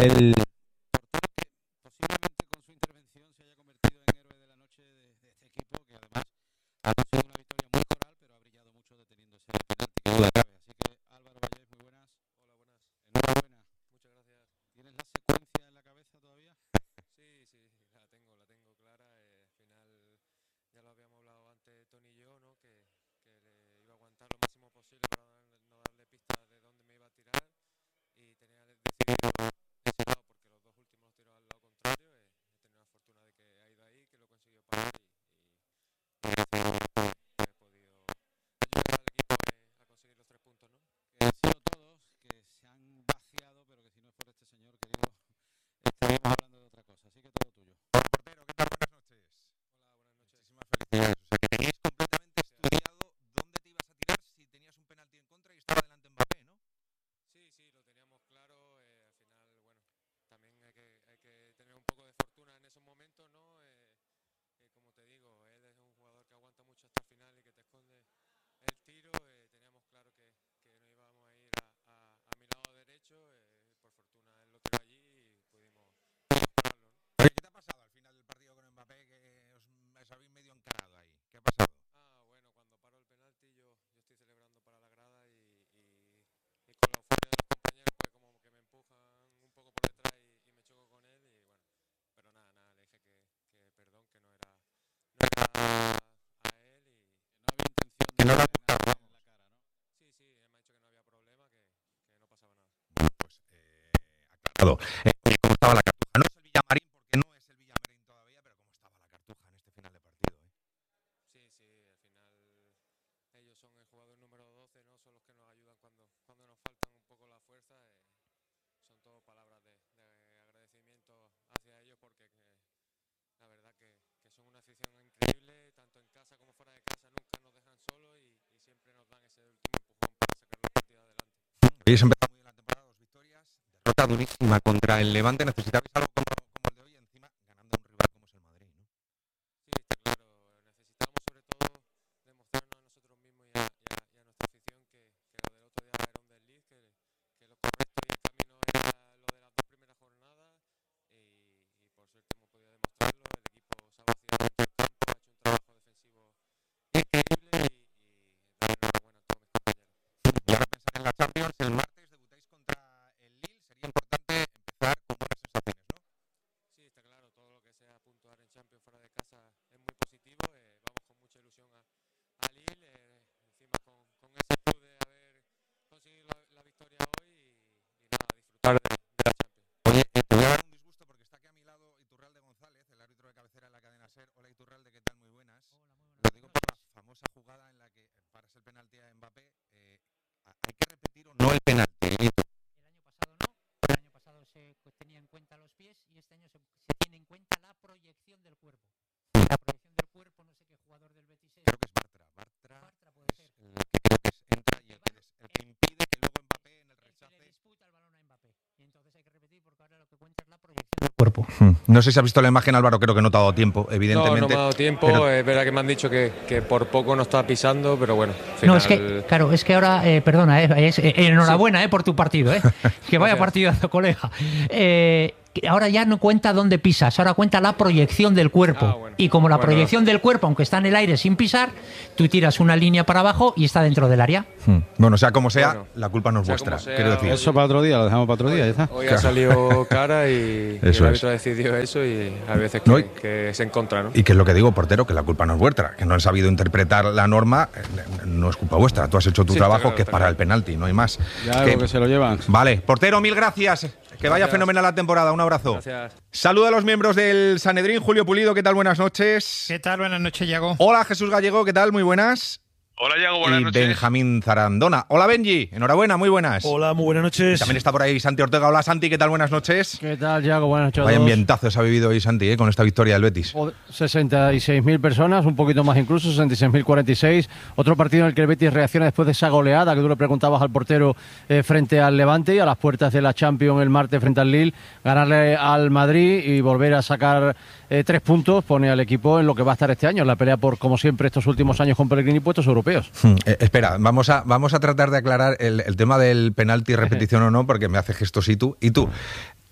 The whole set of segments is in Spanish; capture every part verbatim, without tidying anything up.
el portero que posiblemente con su intervención se haya convertido en héroe de la noche de, de este equipo, que además ha conseguido una victoria muy coral, pero ha brillado mucho deteniendo ese penalti que no la cabe. Así que Álvaro Vallés, muy buenas. Hola, buenas. Enhorabuena. Muchas gracias. ¿Tienes la secuencia en la cabeza todavía? Sí, sí, la tengo, la tengo clara. Eh, al final ya lo habíamos hablado antes Tony y yo, ¿no? Que, que le iba a aguantar lo máximo posible para no darle, no darle pistas de dónde me iba a tirar y tenía decidido ese lado porque los dos últimos los tiró al lado contrario. Eh, he tenido la fortuna de que ha ido ahí, que lo he conseguido parar y, y, y gracias a Dios pues, he podido ayudar al equipo eh, a conseguir los tres puntos, ¿no? Que han sido todos, que se han vaciado, pero que si no es por este señor querido, estaríamos hablando de otra cosa. Así que todo tuyo. Portero, ¿qué tal? Buenas noches. Hola, buenas noches. Muchísimas felicidades. O sea, que tenías completamente estudiado dónde te ibas a tirar si tenías un penalti en contra y estaba delante Mbappé, ¿no? Sí, sí, lo teníamos claro. Eh, al final, bueno, también hay que, hay que tener un poco de fortuna en esos momentos, ¿no? Eh, eh, como te digo, él es un jugador que aguanta mucho hasta el final y que te esconde el tiro. Eh, teníamos claro que, que no íbamos a ir a, a, a mi lado derecho. Eh, por fortuna él lo tiró allí y pudimos, pudimos pararlo, ¿no? Oye, ¿qué te ha pasado al final del partido con Mbappé que os, os habéis medio encarado ahí? ¿Qué ha pasado? Ah, bueno, cuando paro el penalti yo, yo estoy celebrando para la grada y, y, y con la euforia de los compañeros pues como que me empujan un poco por detrás y, y me choco con él y bueno, pero nada, nada, le dije que, que perdón, que no era, no era a él y Que no había intención Que de no la darle nada en la cara, ¿no? sí, sí, él me ha dicho que no había problema, que, que no pasaba nada. Bueno, pues eh, aclarado. Eh, oye, ¿cómo estaba la Cartuja? No es el Villamarín porque no es el Villamarín todavía, pero ¿cómo estaba la Cartuja en este final de partido? ¿Eh? Sí, sí, al final ellos son el jugador número doce, ¿no? Son los que nos ayudan cuando, cuando nos faltan un poco la fuerza. Eh, son todo palabras de, de agradecimiento hacia ellos porque eh, la verdad que, que son una afición increíble, tanto en casa como fuera de casa, nunca nos dejan solos y, y siempre nos dan ese último empujón para sacar los partidos adelante. Habéis empezado muy bien la temporada, dos victorias, derrota durísima contra el Levante. Necesitabais algo como, como el de hoy, encima ganando a un rival como es el Madrid, ¿no? Sí, está claro. Necesitamos sobre todo demostrarnos a nosotros mismos y a, y a, y a nuestra afición que, que lo del otro día era un desliz, que, que lo correcto y el camino era lo de las dos primeras jornadas y, y por suerte hemos podido demostrarlo. El equipo se ha vaciado dentro del campo, ha hecho un trabajo defensivo increíble y, y darle enhorabuena a todos mis compañeros. Y ahora pensar en la Champions, el martes debutáis contra el Lille. Sería importante empezar con buenas sensaciones, ¿no? Sí, está claro, todo lo que sea puntuar en Champions fuera de casa es muy positivo. Eh, vamos con mucha ilusión a, a Lille, eh, encima con, con ese plus de haber conseguido la, la victoria hoy y, y nada, disfrutar de, de la Champions. Oye, eh, te voy a dar un disgusto porque está aquí a mi lado Iturralde González, el árbitro de cabecera de la cadena SER. Hola Iturralde, ¿qué tal? Muy buenas. Lo digo por la famosa jugada en la que paras el penalti a Mbappé. Eh, ¿Hay que repetir o no el penalti? ¿Eh? El año pasado no, el año pasado se tenía en cuenta los pies y este año se, se tiene en cuenta la proyección del cuerpo. La proyección del cuerpo, no sé qué jugador del Betis es. Creo que es Bartra. Bartra, Bartra puede es ser. el que creo que es, entra y el que, des- el que impide que luego Mbappé en el El que rechace... le disputa el balón a Mbappé. Y entonces hay que repetir porque ahora lo que cuenta es la proyección del cuerpo. No sé si has visto la imagen, Álvaro, creo que no te ha dado tiempo, No, evidentemente. no me ha dado tiempo, pero- es verdad que me han dicho que, que por poco no está pisando, pero bueno, al No, final... es que, claro, es que ahora, eh, perdona, eh, es, eh, enhorabuena eh, por tu partido, eh, que vaya Gracias. partidazo, colega. Eh, que ahora ya no cuenta dónde pisas, ahora cuenta la proyección del cuerpo. Ah, bueno. Y como la Bueno. proyección del cuerpo, aunque está en el aire sin pisar, tú tiras una línea para abajo y está dentro del área. Hmm. Bueno, sea como sea, Bueno, la culpa no es sea vuestra, como sea, quiero decir. Eso para otro día, lo dejamos para otro día, ya está. Hoy ha salido cara y, y Eso el es. árbitro ha decidido eso y a veces que, No, y- que se encontra, ¿no? Y que es lo que digo, portero, que la culpa no es vuestra, que no han sabido interpretar la norma, eh, no es culpa vuestra. Tú has hecho tu Sí, está trabajo, claro, que es está para claro. el penalti, no hay más. Ya Que- algo que se lo llevan. Vale, portero, mil gracias. Que vaya Gracias. fenomenal la temporada, un abrazo. Gracias. Saluda a los miembros del Sanedrín. Julio Pulido, ¿qué tal? Buenas noches. ¿Qué tal? Buenas noches, Yago. Hola, Jesús Gallego, ¿qué tal? Muy buenas. Hola, Yago, buenas y noches. Benjamín Zarandona. Hola, Benji. Enhorabuena, muy buenas. Hola, muy buenas noches. Y también está por ahí Santi Ortega. Hola, Santi, ¿qué tal? Buenas noches. ¿Qué tal, Yago? Buenas noches a Vaya todos. ambientazo se ha vivido hoy, Santi, ¿eh? Con esta victoria del Betis. sesenta y seis mil personas, un poquito más incluso, sesenta y seis mil cuarenta y seis. Otro partido en el que el Betis reacciona después de esa goleada que tú le preguntabas al portero eh, frente al Levante y a las puertas de la Champions el martes frente al Lille. Ganarle al Madrid y volver a sacar eh, tres puntos pone al equipo en lo que va a estar este año, en la pelea por, como siempre, estos últimos años con Pellegrini, puestos europeos. Hmm, eh, espera, vamos a, vamos a tratar de aclarar el, el tema del penalti, repetición o no, porque me hace gestos y tú. Y tú,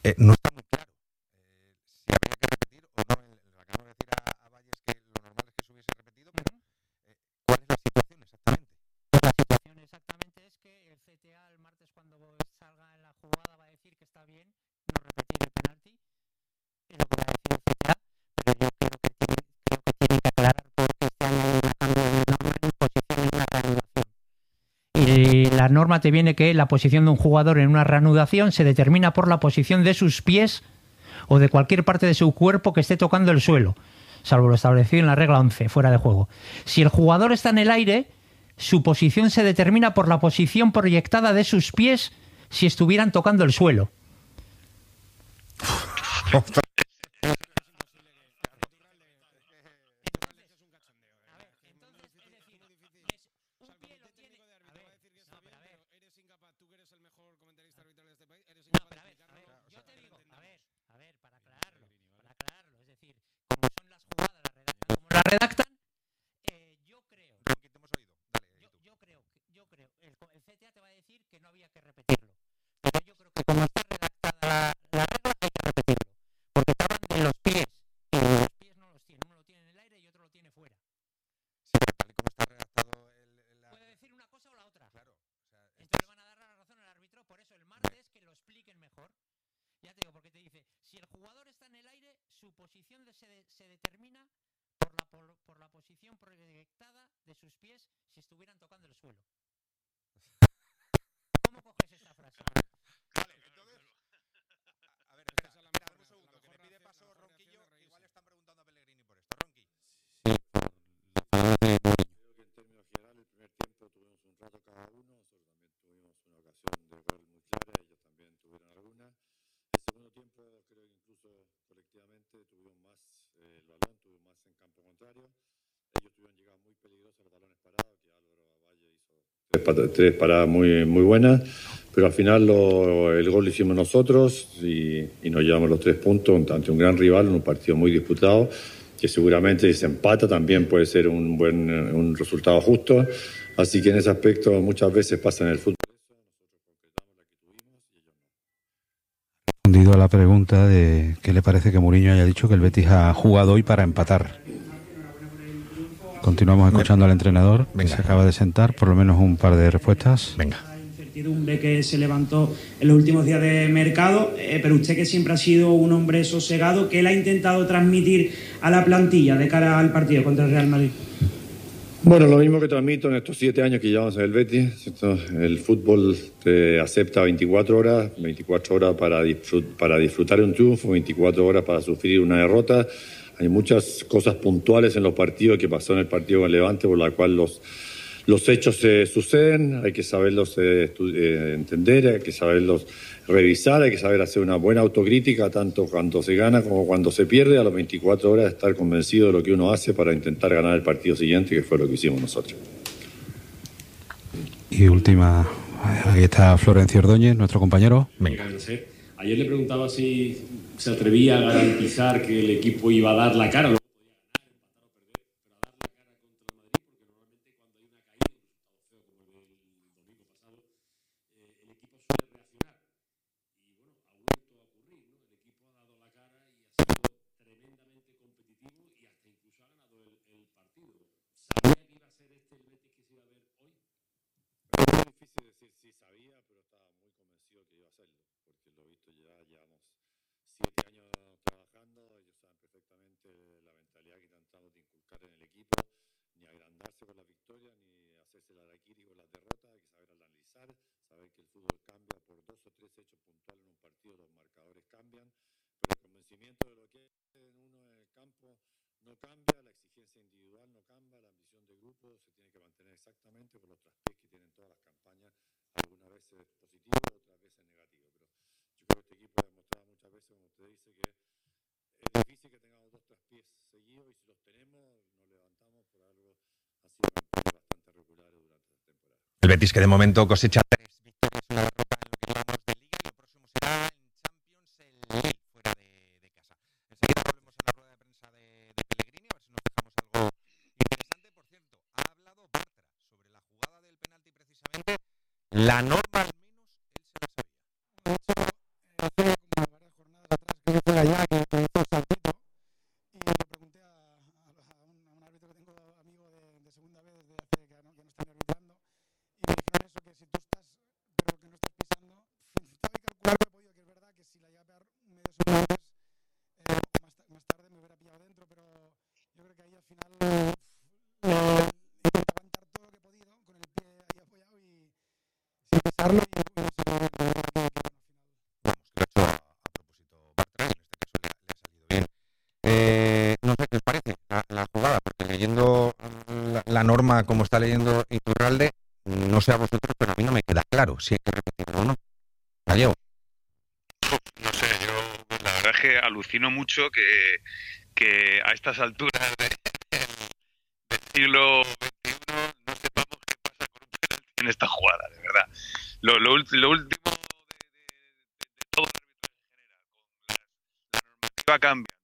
eh, no está muy claro eh, si habría que repetir o no. El, el, acabamos de decir a, a Valles que lo normal es que se hubiese repetido, pero eh, ¿cuál es la situación exactamente? Pues la situación exactamente es que el C T A el martes cuando salga en la jugada va a decir que está bien no repetir el penalti, es lo que va a decir el C T A, pero yo creo que tiene, creo que, tiene que aclarar porque este año hay una cambio de norma en posición en una reanudación. Y la norma te viene que la posición de un jugador en una reanudación se determina por la posición de sus pies o de cualquier parte de su cuerpo que esté tocando el suelo, salvo lo establecido en la regla once, fuera de juego. Si el jugador está en el aire, su posición se determina por la posición proyectada de sus pies si estuvieran tocando el suelo. La redactan, eh, yo creo, Ronqui, te hemos oído. Dale, yo, yo creo, yo creo, el, el C T A te va a decir que no había que repetirlo, pero yo creo que como está redactada la, la regla hay que repetirlo, porque te hablan de los pies, y los pies no los tiene, uno lo tiene en el aire y otro lo tiene fuera. Sí, pero tal y como está redactado el, el, la... Puede decir una cosa o la otra. Claro. O sea, entonces le van a dar la razón al árbitro, por eso el martes que lo expliquen mejor. Ya te digo, porque te dice, si el jugador está en el aire, su posición de, se, de, se determina por la, por, por la posición proyectada de sus pies si estuvieran tocando el suelo. ¿Cómo coges esta frase? Vale, entonces... A ver, espera, espera, dame un segundo, que me pide paso Ronquillo. Igual le están preguntando a Pellegrini por esto. Ronqui. Sí, por las palabras de Mourinho. Creo que en términos generales, el primer tiempo tuvimos un rato cada uno, nosotros también tuvimos una ocasión de gol muy clara, ellos también tuvieron alguna. El segundo tiempo creo que incluso colectivamente tuvimos más eh, el balón, tuvimos más en campo contrario. Ellos tuvieron llegadas muy peligrosas, los balones parados, que Álvaro Valle hizo tres, pat tres paradas muy, muy buenas, pero al final lo, el gol lo hicimos nosotros y, y nos llevamos los tres puntos ante un gran rival en un partido muy disputado, que seguramente si se empata también puede ser un buen un resultado justo. Así que en ese aspecto muchas veces pasa en el fútbol. Respondido a la pregunta de qué le parece que Mourinho haya dicho que el Betis ha jugado hoy para empatar. Continuamos escuchando al entrenador. Venga. Que se acaba de sentar, por lo menos un par de respuestas. Venga. La incertidumbre que se levantó en los últimos días de mercado, eh, pero usted que siempre ha sido un hombre sosegado, ¿qué le ha intentado transmitir a la plantilla de cara al partido contra el Real Madrid? Bueno, lo mismo que transmito en estos siete años que llevamos en el Betis. El fútbol te acepta veinticuatro horas, veinticuatro horas para, disfrut para disfrutar un triunfo, veinticuatro horas para sufrir una derrota. Hay muchas cosas puntuales en los partidos que pasó en el partido con Levante, por la cual los, los hechos se suceden, hay que saberlos eh, eh, entender, hay que saberlos revisar, hay que saber hacer una buena autocrítica, tanto cuando se gana como cuando se pierde, a las veinticuatro horas estar convencido de lo que uno hace para intentar ganar el partido siguiente, que fue lo que hicimos nosotros. Y última, aquí está Florencio Ordóñez, nuestro compañero. Venga. Ayer le preguntaba si se atrevía a garantizar que el equipo iba a dar la cara. Luego podía ganar, empatar o perder, pero a dar la cara contra el Madrid, porque normalmente cuando hay una caída, un resultado feo como el del domingo pasado, eh, el equipo suele reaccionar. Y bueno, ha vuelto a ocurrir, ¿no? El equipo ha dado la cara y ha sido tremendamente competitivo y hasta incluso ha ganado el, el partido. ¿Sabía que iba a ser este el Betis que se iba a ver hoy? Es muy difícil decir si sabía, pero estaba muy convencido que iba a hacerlo, porque lo he visto ya, llevamos siete años trabajando, ellos saben perfectamente la mentalidad que tratamos de inculcar en el equipo, ni agrandarse con la victoria, ni hacerse la araquiri con las derrotas, hay que saber analizar, saber que el fútbol cambia por dos o tres hechos puntuales en un partido, los marcadores cambian, pero el convencimiento de lo que es uno en el campo no cambia, la exigencia individual no cambia, la ambición de grupo se tiene que mantener exactamente por los traspiés que tienen todas las campañas, algunas veces positivo, otras veces negativo, pero yo creo que este equipo ha demostrado muchas veces, como usted dice, que es difícil que tengamos dos traspiés seguidos y si los tenemos nos levantamos por algo, ha sido campañas bastante regulares durante la temporada. El Betis, que de momento cosecha tres victorias y una derrota en lo que llevamos de Liga, y lo próximo será en Champions el Lille, fuera de, de casa. Enseguida volvemos a la rueda de prensa de, de Pellegrini, a ver si nos dejamos algo interesante. Por cierto, ha hablado Bartra sobre la jugada del penalti precisamente. La norma al menos él se la sabía. De hecho, hace como varias norma como está leyendo Iturralde, no sé a vosotros, pero a mí no me queda claro si hay que repetirlo o no. Gallego. No sé, yo la verdad es que alucino mucho que, que a estas alturas de, del siglo veintiuno no sepamos qué pasa con un penalti en esta jugada, de verdad. Lo, lo, lo último de, de, de, de todo el árbitro en general, con la, la normativa cambiando,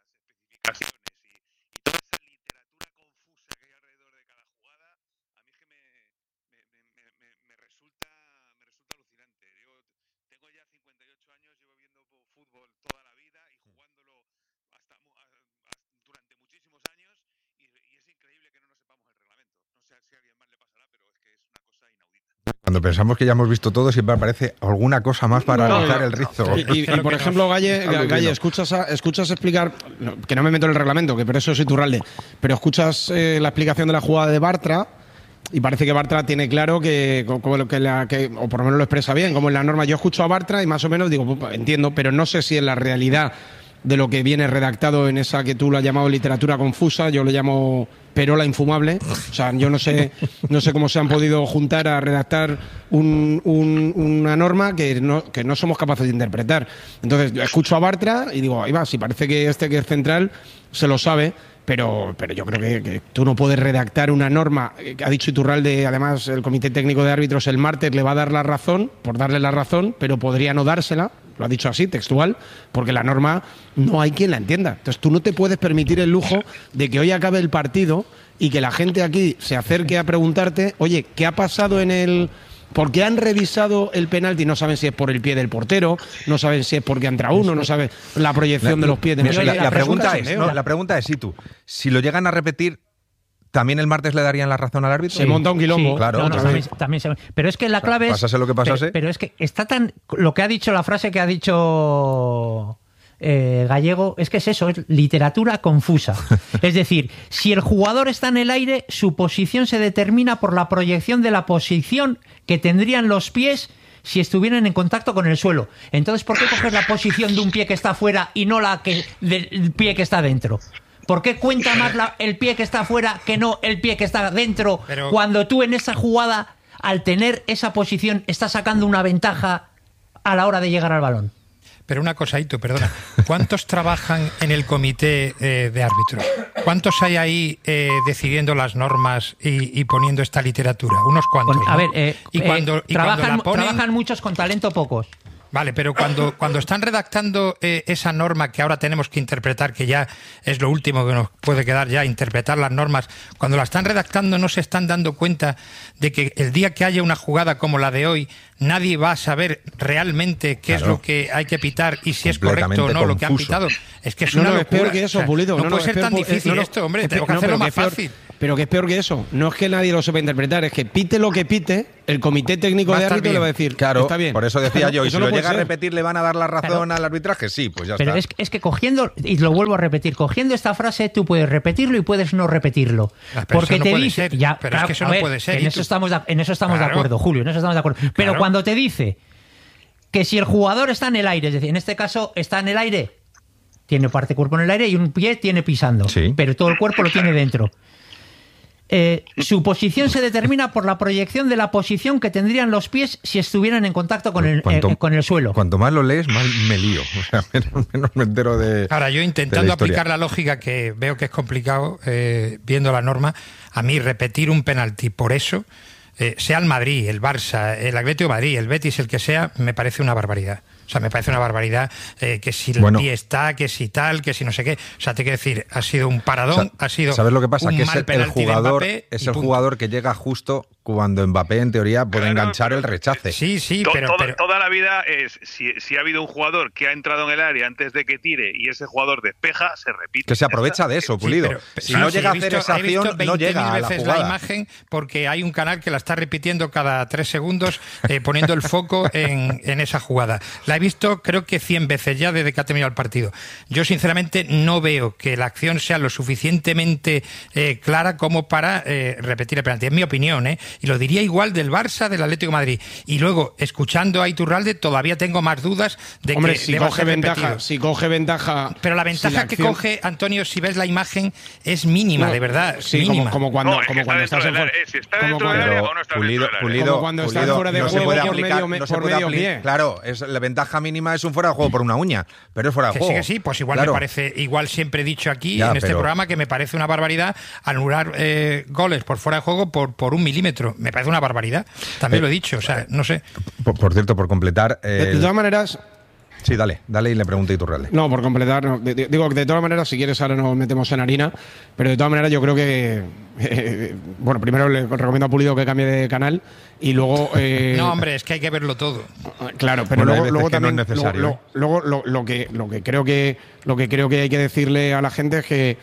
las especificaciones y, y toda esa literatura confusa que hay alrededor de cada jugada, a mí es que me, me, me, me, me resulta me resulta alucinante. Yo tengo ya cincuenta y ocho años, llevo viendo fútbol toda la vida y jugándolo hasta, hasta durante muchísimos años y, y es increíble que no nos sepamos el reglamento. No sé si a alguien más le pasará, pero es que es una cosa inaudita. Cuando pensamos que ya hemos visto todo, siempre aparece alguna cosa más para no, rizar el rizo. Y, y, y por ejemplo, Galle, Galle escuchas, a, escuchas explicar, no, que no me meto en el reglamento, que por eso soy Iturralde, pero escuchas eh, la explicación de la jugada de Bartra y parece que Bartra tiene claro que, como que, la, que, o por lo menos lo expresa bien, como en la norma. Yo escucho a Bartra y más o menos digo, entiendo, pero no sé si en la realidad de lo que viene redactado en esa que tú lo has llamado literatura confusa, yo lo llamo perola infumable. O sea, yo no sé no sé cómo se han podido juntar a redactar un, un, una norma que no, que no somos capaces de interpretar. Entonces, yo escucho a Bartra y digo, ahí va, si parece que este que es central se lo sabe, pero, pero yo creo que, que tú no puedes redactar una norma. Ha dicho Iturralde, además, el Comité Técnico de Árbitros el martes le va a dar la razón, por darle la razón, pero podría no dársela. Lo ha dicho así, textual, porque la norma no hay quien la entienda. Entonces tú no te puedes permitir el lujo de que hoy acabe el partido y que la gente aquí se acerque a preguntarte, oye, ¿qué ha pasado en el...? Porque han revisado el penalti, no saben si es por el pie del portero, no saben si es porque entra uno, no saben la proyección la, de los pies de... La, la, la, la, pregunta es, no, la pregunta es, si tú, si lo llegan a repetir, ¿también el martes le darían la razón al árbitro? Se sí, monta un quilombo. Sí, claro. No, no, también, también se, pero es que la clave es... Pasase lo que pasase. Pero, pero es que está tan... Lo que ha dicho, la frase que ha dicho eh, Gallego, es que es eso, es literatura confusa. Es decir, si el jugador está en el aire, su posición se determina por la proyección de la posición que tendrían los pies si estuvieran en contacto con el suelo. Entonces, ¿por qué coger la posición de un pie que está fuera y no la que del pie que está dentro? ¿Por qué cuenta más la, el pie que está afuera que no el pie que está dentro? Pero... cuando tú en esa jugada, al tener esa posición, estás sacando una ventaja a la hora de llegar al balón? Pero una cosa, Ito, perdona. ¿Cuántos trabajan en el comité eh, de árbitros? ¿Cuántos hay ahí eh, decidiendo las normas y, y poniendo esta literatura? Unos cuantos. Con, a ¿no? ver, eh, y cuando, eh, y trabajan, cuando la ponen... trabajan muchos con talento pocos. Vale, pero cuando, cuando están redactando eh, esa norma que ahora tenemos que interpretar, que ya es lo último que nos puede quedar ya, interpretar las normas, cuando la están redactando no se están dando cuenta de que el día que haya una jugada como la de hoy, nadie va a saber realmente qué claro. es lo que hay que pitar y si es correcto o no confuso. Lo que han pitado. Es que es no, una no, locura. Es peor que eso, o sea, Pulido. No, no, puede no, ser tan peor, difícil eh, no, esto, hombre. Es Tengo que no, hacerlo más que peor, fácil. Pero que es peor que eso. No es que nadie lo sepa interpretar, es que pite lo que pite, el comité técnico de árbitro le va a decir, claro, está bien. Por eso decía yo, y si no lo llega ser. a repetir, ¿le van a dar la razón Pero, al arbitraje? Sí, pues ya pero está. Pero es, es que cogiendo, y lo vuelvo a repetir, cogiendo esta frase, tú puedes repetirlo y puedes no repetirlo. Pero porque no te puede dice... ser, Ya, pero claro, es que eso a no ver, puede ser. En eso estamos, de, en eso estamos claro. de acuerdo, Julio, en eso estamos de acuerdo. Pero claro. cuando te dice que si el jugador está en el aire, es decir, en este caso está en el aire, tiene parte cuerpo en el aire y un pie tiene pisando, sí. pero todo el cuerpo lo tiene dentro. Eh, su posición se determina por la proyección de la posición que tendrían los pies si estuvieran en contacto con el, cuanto, eh, con el suelo. Cuanto más lo lees, más me lío. O sea, menos, menos me entero de. Ahora, yo intentando la aplicar la lógica, que veo que es complicado, eh, viendo la norma, a mí repetir un penalti por eso, eh, sea el Madrid, el Barça, el Atlético de Madrid, el Betis, el que sea, me parece una barbaridad. O sea, me parece una barbaridad eh, que si el bueno, pie está, que si tal, que si no sé qué. O sea, te quiero decir, ha sido un paradón, o sea, ha sido ¿sabes lo que pasa? un Que mal es el, el jugador, Mbappé es y el punto. jugador que llega justo cuando Mbappé, en teoría, puede claro, enganchar pero, el rechace. Sí, sí, to, pero, toda, pero... toda la vida es, si, si ha habido un jugador que ha entrado en el área antes de que tire y ese jugador despeja, se repite. Que se aprovecha de eso, Pulido. Sí, pero, sí, si no sí, llega a visto, hacer esa acción, no llega a la veces jugada. La imagen, porque hay un canal que la está repitiendo cada tres segundos, eh, poniendo el foco en, en esa jugada. La he visto, creo que cien veces ya desde que ha terminado el partido. Yo, sinceramente, no veo que la acción sea lo suficientemente eh, clara como para eh, repetir el penalti. Es mi opinión, ¿eh? Y lo diría igual del Barça, del Atlético de Madrid. Y luego, escuchando a Iturralde, todavía tengo más dudas de Hombre, que si deba coge ser ventaja, repetido. si coge ventaja. Pero la si ventaja la que acción- coge, Antonio, si ves la imagen, es mínima, No, de verdad. sí, mínima. como, como cuando, No, es que como está cuando dentro estás en del fuera. área. Si está como dentro del cuando- área o no está Pulido, dentro del área. Pulido, Como cuando estás Pulido, fuera de no se juego puede por aplicar, medio- no se por puede medio aplicar. pie. Claro, es, la ventaja mínima es un fuera de juego por una uña, pero es fuera de Que juego. sí, que sí, pues igual Claro. me parece, igual siempre he dicho aquí Ya, en este pero- programa que me parece una barbaridad anular eh, goles por fuera de juego por, por un milímetro. Me parece una barbaridad. También Eh, lo he dicho, o sea, no sé. Por, por cierto, por completar. De, de el- todas maneras, Sí, dale, dale y le pregunto a Iturralde. no, por completar, no, de- de- digo que de todas maneras, si quieres ahora nos metemos en harina, pero de todas maneras yo creo que, eh, bueno, primero le recomiendo a Pulido que cambie de canal y luego... eh, No, hombre, es que hay que verlo todo. Claro, pero Bueno, hay luego, veces luego que no también es necesario, luego, ¿eh? luego lo, lo que lo que creo que lo que creo que hay que decirle a la gente es que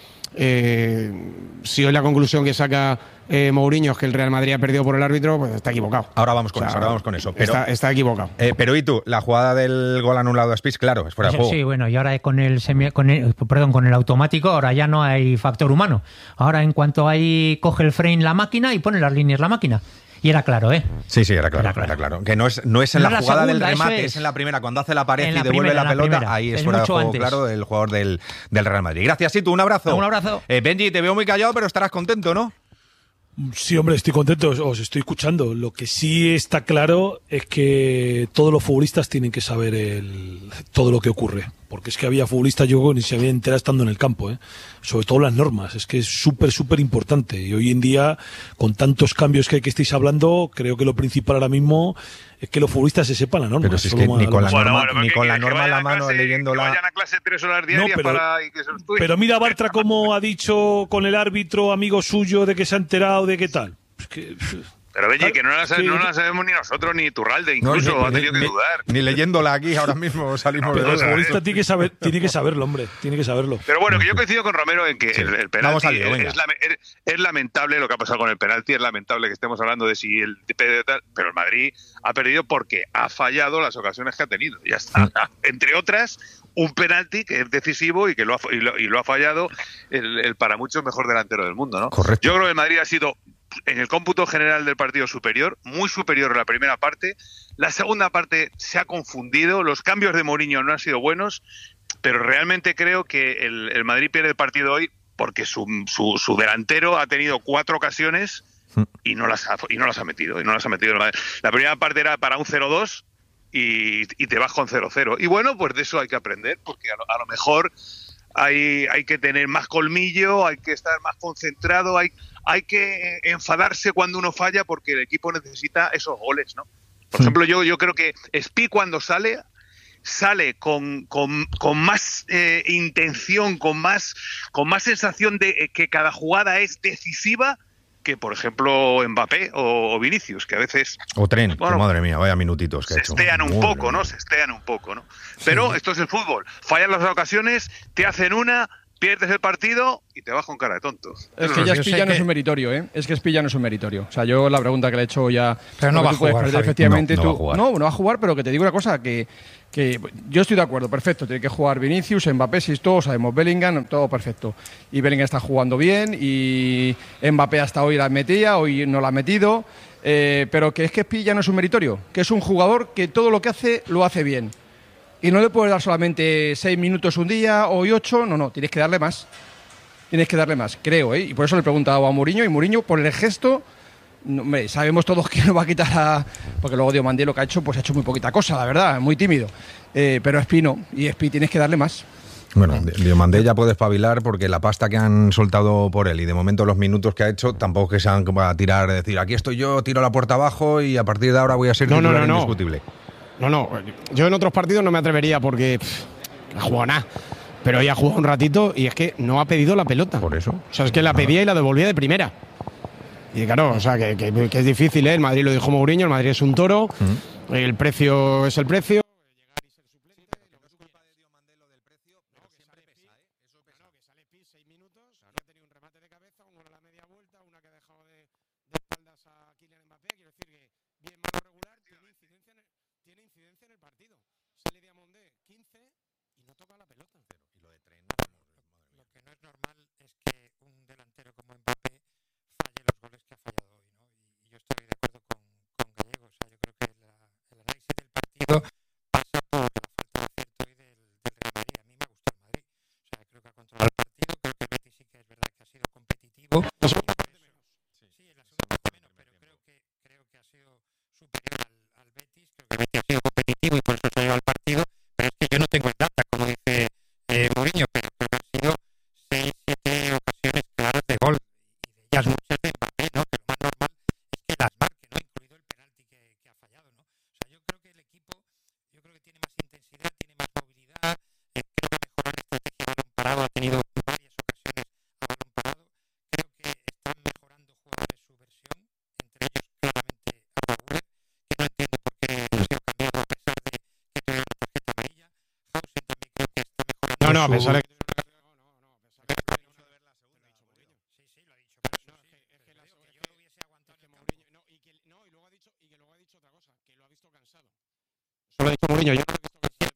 eh, si hoy la conclusión que saca eh, Mourinho es que el Real Madrid ha perdido por el árbitro, pues está equivocado. Ahora vamos con O sea, eso, ahora vamos con eso. Pero, está, está equivocado. eh, pero ¿y tú? La jugada del gol anulado a Spies, claro, es fuera de juego. Sí, bueno, y ahora con el semi, con el, perdón, con el automático ahora ya no hay factor humano. Ahora en cuanto ahí coge el frame la máquina y pone las líneas la máquina. Y era claro, ¿eh? Sí, sí, era claro, Era era claro. claro. Que no es, no es en No la es la jugada segunda, del eso remate, es. es en la primera, cuando hace la pared En y la devuelve primera, la en la pelota, primera. ahí es, Es fuera de mucho juego, antes. claro, el jugador del, del Real Madrid. Gracias, Situ, un abrazo. Un abrazo. Eh, Benji, te veo muy callado, pero estarás contento, ¿no? Sí, hombre, estoy contento, os, os estoy escuchando. Lo que sí está claro es que todos los futbolistas tienen que saber el, todo lo que ocurre. Porque es que había futbolistas, yo creo, que ni se habían enterado estando en el campo, ¿eh? Sobre todo las normas, es que es súper, súper importante. Y hoy en día, con tantos cambios que, que estáis hablando, creo que lo principal ahora mismo es que los futbolistas se sepan la norma. Pero si es Eso que lo ni más- con lo la más- norma, Bueno, bueno, ni ¿qué con la quieres? Que norma en la vayan a mano, clase- leyéndola. Que vayan a clase tres horas diarias pero- para y que se lo estudien. Pero mira Bartra como ha dicho con el árbitro amigo suyo de que se ha enterado de qué tal. Es que, Pero Benji, que no la, Sí. no la sabemos ni nosotros ni Turralde, No, incluso ni- ha tenido ni- que ni- dudar. Ni leyéndola aquí ahora mismo salimos de pero el duda. futbolista tiene que saber, tiene que saberlo, hombre, tiene que saberlo. Pero bueno, que yo coincido con Romero en que Sí. el, el Vamos penalti al lío, es, venga. es lame- es- es lamentable lo que ha pasado con el penalti, es lamentable que estemos hablando de si el de tal, pero el Madrid ha perdido porque ha fallado las ocasiones que ha tenido. Ya está. Mm. Entre otras, un penalti que es decisivo y que lo ha, y lo, y lo ha fallado el, el para muchos mejor delantero del mundo, ¿no? Correcto. Yo creo que el Madrid ha sido en el cómputo general del partido superior, muy superior a la primera parte. La segunda parte se ha confundido, los cambios de Mourinho no han sido buenos, pero realmente creo que el, el Madrid pierde el partido hoy porque su, su, su delantero ha tenido cuatro ocasiones y no las ha, y no las ha metido. Y no las ha metido el Madrid. La primera parte era para un cero dos y, y te vas con cero cero. Y bueno, pues de eso hay que aprender, porque a lo, a lo mejor hay, hay que tener más colmillo, hay que estar más concentrado, hay, hay que enfadarse cuando uno falla porque el equipo necesita esos goles, ¿no? Por ejemplo, yo, yo creo que Spi cuando sale, sale con, con, con más eh, intención, con más, con más sensación de eh, que cada jugada es decisiva que, por ejemplo, Mbappé o, o Vinicius, que a veces O tren, Bueno, que madre mía, vaya minutitos que se ha hecho. estean un Madre poco, mía. ¿no? Se estean un poco, ¿no? Pero esto es el fútbol. Fallan las ocasiones, te hacen una, pierdes el partido y te vas con cara de tonto. Es que ya Yo Espi sé ya no que- es un meritorio, ¿eh? Es que Espi ya no es un meritorio. O sea, yo la pregunta que le he hecho ya... Pero no porque va a tú puedes jugar, perder, Javi. efectivamente, No, no tú... va a jugar. No, no va a jugar, pero que te digo una cosa, que, que yo estoy de acuerdo, perfecto. Tiene que jugar Vinicius, Mbappé, si todos sabemos, Bellingham, todo perfecto. Y Bellingham está jugando bien y Mbappé hasta hoy la metía, hoy no la ha metido. Eh, pero que es que Espi ya no es un meritorio, que es un jugador que todo lo que hace, lo hace bien. Y no le puedes dar solamente seis minutos un día o hoy ocho, no, no, tienes que darle más. Tienes que darle más, creo, ¿eh? Y por eso le he preguntado a Mourinho, y Mourinho, por el gesto, no, hombre, sabemos todos que no va a quitar a... Porque luego Diomandé lo que ha hecho, pues ha hecho muy poquita cosa, la verdad, muy tímido. Eh, pero Espi no, y Espi tienes que darle más. Bueno, Diomandé ya puede espabilar porque la pasta que han soltado por él y de momento los minutos que ha hecho tampoco que sean como a tirar, decir, aquí estoy yo, tiro la puerta abajo y a partir de ahora voy a ser No, no, titular no, no. indiscutible. No, no, yo en otros partidos no me atrevería porque pff, no ha jugado nada. Pero hoy ha jugado un ratito y es que no ha pedido la pelota. Por eso. O sea, es que la pedía y la devolvía de primera. Y claro, o sea, que, que- que es difícil, ¿eh? El Madrid lo dijo Mourinho, el Madrid es un toro, Mm. el precio es el precio. Lo que no es normal es que un delantero como Mbappé falle los goles que ha fallado hoy, ¿no? Y yo estoy Eso lo ha dicho Mourinho, yo no lo he visto cansado.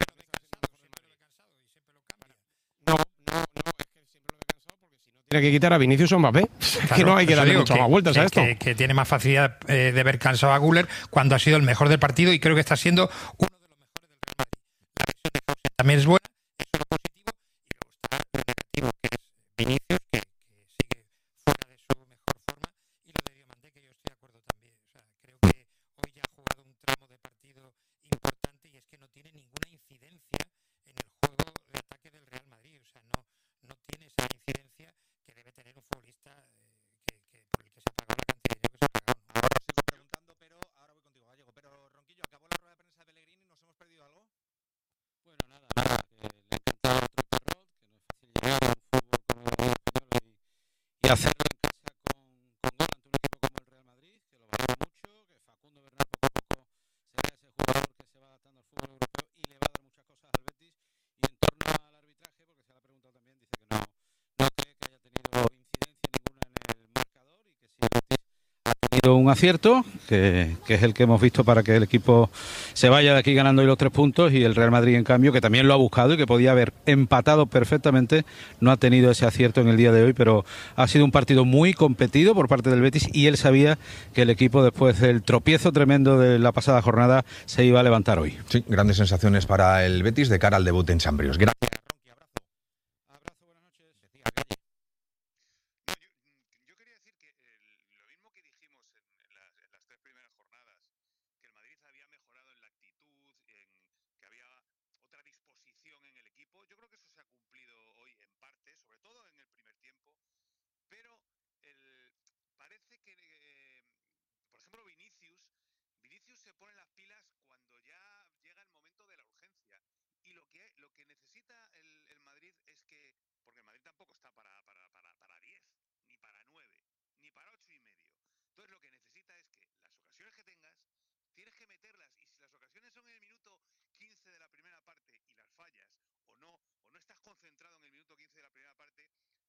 No, no, no, es que siempre lo ve cansado porque si no tiene que quitar a Vinicius o Mbappé. Claro, que no hay que darle muchas más vueltas que, a esto. Que, que tiene más facilidad eh, de ver cansado a Güler cuando ha sido el mejor del partido y creo que está siendo uno de los mejores del Real Madrid. La versión de José también es buena, eso es lo positivo, y luego está lo negativo, que es Vinicius, que, que sigue fuera de su mejor forma, y lo de Diomandé, que yo estoy de acuerdo también. O sea, creo que hoy ya ha jugado un tramo de partido importante y es que no tiene ninguna incidencia en el juego de ataque del Real Madrid. O sea, no, no tiene esa incidencia que debe tener un futbolista eh, que, que por el que se ha pagado la cantidad de dinero que se ha pagado, ¿no? Ahora sigo preguntando, pero ahora voy contigo, Gallego. Pero, Ronquillo, ¿acabó la rueda de prensa de Pellegrini? ¿Nos hemos perdido algo? Bueno, nada, nada, que le encanta otro Perrot, que no es fácil llegar a un fútbol como el Real Español y, y hacerlo en casa con, con gol ante un equipo como el Real Madrid, que lo valora mucho, que Facundo Bernal poco a poco será ese jugador que se va adaptando al fútbol europeo y le va a dar muchas cosas al Betis. Y en torno al arbitraje, porque se le ha preguntado también, dice que no, no cree que haya tenido incidencia ninguna en el marcador y que si el Betis ha tenido un acierto, que, que es el que hemos visto para que el equipo se vaya de aquí ganando hoy los tres puntos, y el Real Madrid, en cambio, que también lo ha buscado y que podía haber empatado perfectamente, no ha tenido ese acierto en el día de hoy, pero ha sido un partido muy competido por parte del Betis y él sabía que el equipo, después del tropiezo tremendo de la pasada jornada, se iba a levantar hoy. Sí, grandes sensaciones para el Betis de cara al debut en Champions. Gracias, Ronqui, abrazo. Abrazo, buenas noches. Decía Calle. No, yo, yo quería decir que eh, lo mismo que dijimos en, en, las, en las tres primeras jornadas, que el Madrid había mejorado en la actitud, en, que había otra disposición en el equipo, yo creo que eso se ha cumplido hoy en parte, sobre todo en el primer tiempo, pero el, parece que, eh, por ejemplo, Vinicius, Vinicius se pone las pilas cuando ya llega el momento de la urgencia, y lo que, lo que necesita el, el Madrid es que, porque el Madrid tampoco está para, para, para, para diez, ni para nueve, ni para ocho y medio. Entonces lo que necesita es que las ocasiones que tengas, tienes que meterlas, y si las ocasiones son en el minuto quince de la primera parte y las fallas, o no, o no estás concentrado en el minuto quince de la primera parte,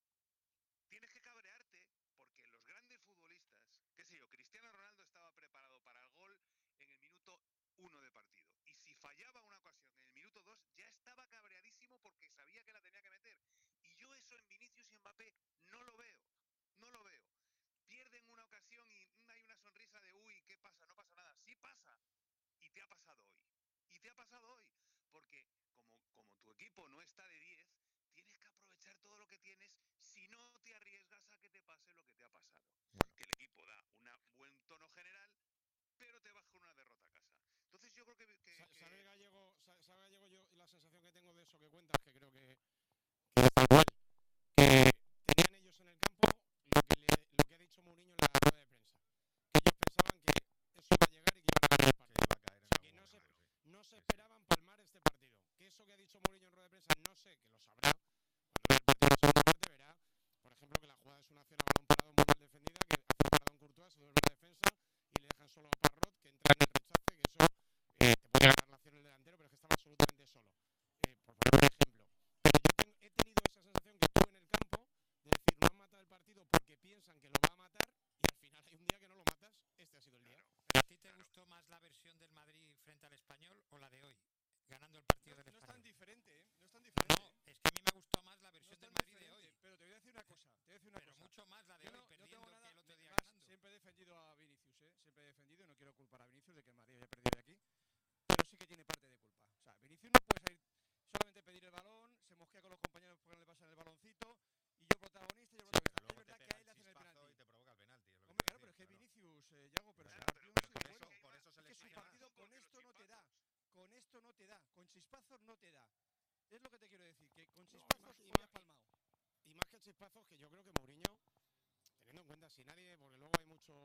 tienes que cabrearte, porque los grandes futbolistas, qué sé yo, Cristiano Ronaldo estaba preparado para el gol en el minuto uno de partido, y si fallaba una ocasión en el minuto dos, ya estaba cabreadísimo porque sabía que la tenía que meter. Y yo eso en Vinicius y Mbappé no lo veo, no lo veo. Pierden una ocasión y hay una sonrisa de uy, ¿qué pasa? No pasa nada. Sí pasa, y te ha pasado hoy, y te ha pasado hoy, porque como, como tu equipo no está de diez, tienes que aprovechar todo lo que tienes, si no te arriesgas a que te pase lo que te ha pasado. Que el equipo da un buen tono general, pero te vas con una derrota a casa. Entonces yo creo que... que, Sa- que... ¿Sabe Gallego, sa- sabe Gallego yo la sensación que tengo de eso que cuentas, que creo que, que es tal cual, que tenían ellos en el campo lo que, le, lo que ha dicho Mourinho en la rueda de prensa, que ellos pensaban que eso iba a llegar y que iban a ganar el partido, o sea que no se, no se esperaban palmar este partido, que eso que ha dicho Mourinho en rueda de prensa, no sé, que lo sabrá, cuando vea el partido en la segunda parte verá, por ejemplo, que la jugada es una acción a balón parado muy mal defendida, que hace un parado en Courtois, se duerme la defensa y le dejan solo a Parrot, que entra en el rechace, que eso eh, te puede ganar la acción el delantero, pero es que estaba absolutamente solo, eh, por poner un ejemplo. Pero yo ten, he tenido esa sensación que tú en el campo, de decir, no han matado el partido porque piensan que lo va a matar, y al final hay un día que no lo matas, este ha sido el día. ¿Pero a ti te gustó más la versión del Madrid frente al Español o la de hoy, ganando el partido del No es Español? tan diferente, ¿eh? No es tan diferente. No, es que a mí me gustó más la versión del Madrid de hoy. Pero te voy a decir una cosa, te voy a decir una Pero cosa. mucho más la de Yo hoy no, no perdiendo tengo nada, que el otro día más, ganando. siempre he defendido a Vinicius, ¿eh? Siempre he defendido y no quiero culpar a Vinicius de que el Madrid haya perdido de aquí, pero sí que tiene parte de culpa. O sea, Vinicius no puede salir solamente pedir el balón, se mosquea con los compañeros porque no le pasan el baloncito, y yo protagonista, y yo protagonista. Luego Es verdad te que a pega él le hacen el chispazo penalti. y te provoca el penalti. Es lo que Hombre, te claro, pero es que decir, Vinicius, eh, Yago, pero Claro, su pero- partido pero ha por sido eso- bueno. por eso se le Es que su exige más. partido con esto no te da. Con esto no te da. Con chispazos no te da. Es lo que te quiero decir, que con chispazos y más palmado. Y más que chispazos, que yo creo que Mourinho, teniendo en cuenta si nadie, porque luego hay mucho,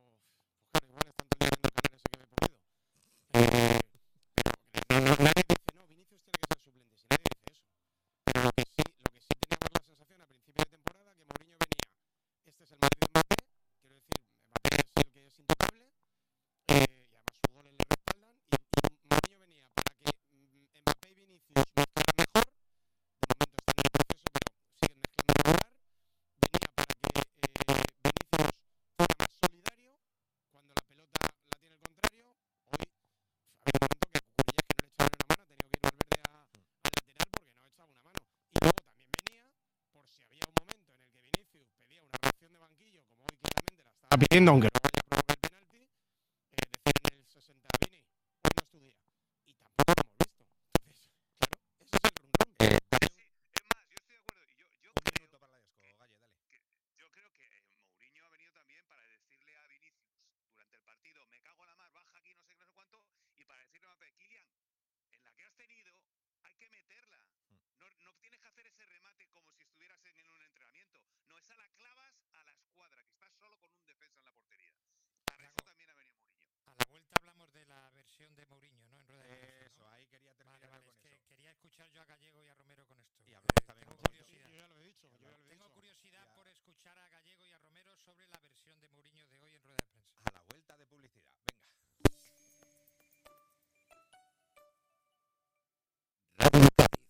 pues claro, igual están todo el día viendo el canal ese que ve Pulido. Eh, pero no, no, nadie dice, no, Vinicius tiene que ser suplente, si nadie dice eso. Pero lo que sí, lo que sí teníamos la sensación a principio de temporada, que Mourinho venía, este es el Madrid de Mbappé, quiero decir, Mbappé es el que es intocable, eh, y además sus goles le respaldan, y, y Mourinho venía para que mm, Mbappé y Vinicius mezclaran mejor, de momento están en el proceso, pero siguen mezclando regular, venía para que eh, Vinicius fuera más solidario, cuando la pelota la tiene el contrario, pidiendo, aunque no vaya a provocar el penalti, eh, decir en el sesenta, Vini, hoy no es tu día. Y tampoco lo hemos visto. Entonces, claro, ese es el rum rum. Eh, sí, es más, yo estoy de acuerdo. Y yo, yo Un creo minuto para la Esco, Galle, dale. que, yo creo que eh, Mourinho ha venido también para decirle a Vinicius durante el partido, me cago en la mar, baja aquí, no sé qué, no sé cuánto, y para decirle a Mbappé, Kylian, en la que has tenido, hay que meterla. No, no tienes que hacer ese remate como si estuvieras en, en un entrenamiento. No, esa la clavas a la escuadra, que estás solo con un defensa en la portería. Para eso también ha venido Mourinho. A la vuelta hablamos de la versión de Mourinho, ¿no? En rueda de prensa, ¿no? Eso, ahí quería terminar Vale, vale, con es eso. que quería escuchar yo a Gallego y a Romero con esto. Y hablamos Eh, también tengo un poquito. curiosidad. Yo ya lo he dicho, yo ya lo he Tengo dicho. curiosidad Ya. por escuchar a Gallego y a Romero sobre la versión de Mourinho de hoy en rueda de prensa. A la vuelta de publicidad. Venga. Radio Cádiz.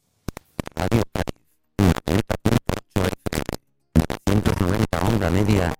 Radio Cádiz. noventa punto ocho F M. ciento noventa onda media